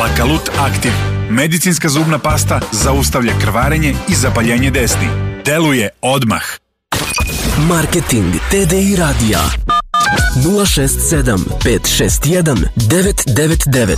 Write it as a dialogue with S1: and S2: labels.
S1: Lakalut Active. Medicinska zubna pasta zaustavlja krvarenje i zapaljenje desni. Deluje odmah.
S2: Marketing TDI radija 067 561 999